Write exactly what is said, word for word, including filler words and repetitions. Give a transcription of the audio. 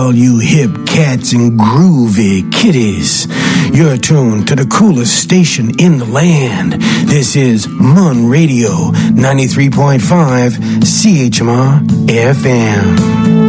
All you hip cats and groovy kitties, you're tuned to the coolest station in the land. This is Mun Radio, ninety-three point five C H M R F M.